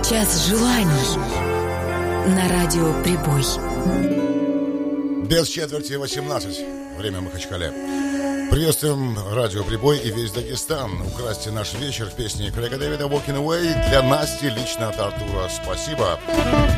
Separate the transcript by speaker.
Speaker 1: Час желаний на радио «Прибой».
Speaker 2: Без четверти 18. Время Махачкале. Приветствуем радио «Прибой» и весь Дагестан. Украсьте наш вечер песней Крейга Дэвида «Walking Away» для Насти, лично от Артура. Спасибо.